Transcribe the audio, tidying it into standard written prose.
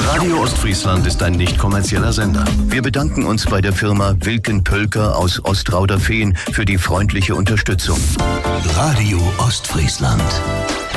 Radio Ostfriesland ist ein nicht kommerzieller Sender. Wir bedanken uns bei der Firma Wilken Pölker aus Ostrauderfehn für die freundliche Unterstützung. Radio Ostfriesland.